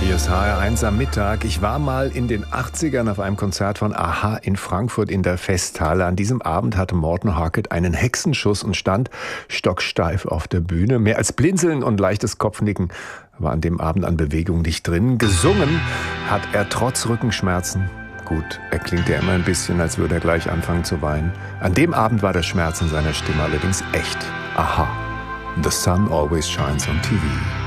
Hier ist HR1 am Mittag. Ich war mal in den 80ern auf einem Konzert von a-ha in Frankfurt in der Festhalle. An diesem Abend hatte Morten Harket einen Hexenschuss und stand stocksteif auf der Bühne. Mehr als Blinzeln und leichtes Kopfnicken war an dem Abend an Bewegung nicht drin. Gesungen hat er trotz Rückenschmerzen. Gut, er klingt ja immer ein bisschen, als würde er gleich anfangen zu weinen. An dem Abend war der Schmerz in seiner Stimme allerdings echt. a-ha. The sun always shines on TV.